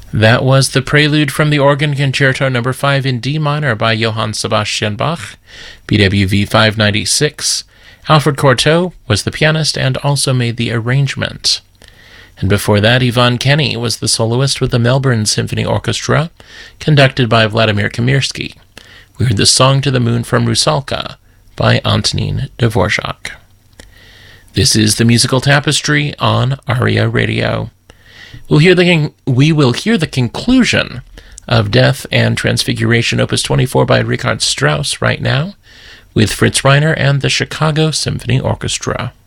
That was the prelude from the Organ Concerto No. 5 in D minor by Johann Sebastian Bach, BWV 596. Alfred Cortot was the pianist and also made the arrangement. And before that, Ivan Kenny was the soloist with the Melbourne Symphony Orchestra, conducted by Vladimir Kamirsky. We heard the Song to the Moon from Rusalka by Antonin Dvorak. This is the Musical Tapestry on ARIA Radio. We will hear the conclusion of Death and Transfiguration, Opus 24 by Richard Strauss right now, with Fritz Reiner and the Chicago Symphony Orchestra.